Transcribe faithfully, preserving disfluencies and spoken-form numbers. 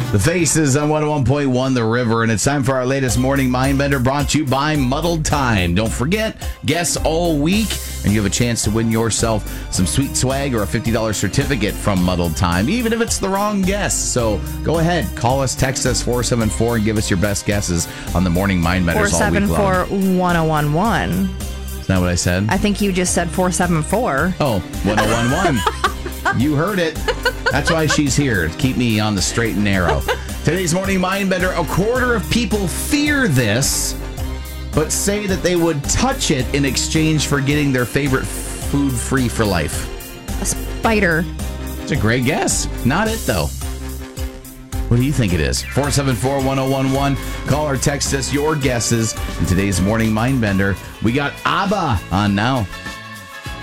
The Faces on one oh one point one The River, and it's time for our latest Morning Mindbender brought to you by Muddled Time. Don't forget, guess all week, and you have a chance to win yourself some sweet swag or a fifty dollars certificate from Muddled Time, even if it's the wrong guess. So go ahead, call us, text us four seven four, and give us your best guesses on the Morning Mindbenders all week long. four seven four, one oh one one. Is that what I said? I think you just said four seven four. Oh, one oh one one. You heard it. That's why she's here, to keep me on the straight and narrow. Today's Morning Mindbender, a quarter of people fear this, but say that they would touch it in exchange for getting their favorite food free for life. A spider. It's a great guess. Not it, though. What do you think it is? four seven four, one oh one one. Call or text us your guesses. In today's Morning Mindbender, we got ABBA on now.